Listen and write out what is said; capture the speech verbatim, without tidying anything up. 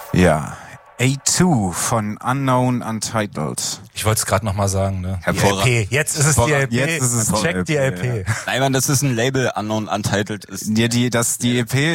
Ja, A zwei von Unknown Untitled. Ich wollte es gerade nochmal sagen, ne? Die Hervorragend. L P. Jetzt ist es die L P. Jetzt ist es die Check die L P. L P, Nein, man, das ist ein Label, Unknown Untitled ist. Ja, die, das, die E P